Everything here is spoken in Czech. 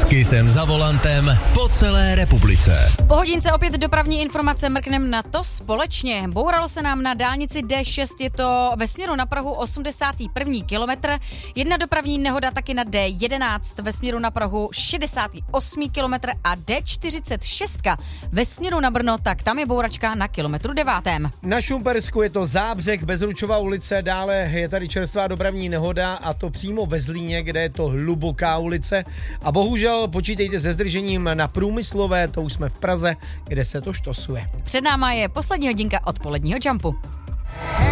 S Kissem za volantem po celé republice. Po hodince opět dopravní informace, mrknem na to společně. Bouralo se nám na dálnici D6, je to ve směru na Prahu 81. kilometr. Jedna dopravní nehoda taky na D11 ve směru na Prahu 68. kilometr a D46 ve směru na Brno, tak tam je bouračka na kilometru 9. Na Šumpersku je to Zábřeh, Bezručová ulice, dále je tady čerstvá dopravní nehoda a to přímo ve Zlíně, kde je to Hluboká ulice. A bohužel počítejte se zdržením na Průmyslové, to už jsme v Praze, kde se to štosuje. Před náma je poslední hodinka odpoledního Jumpu.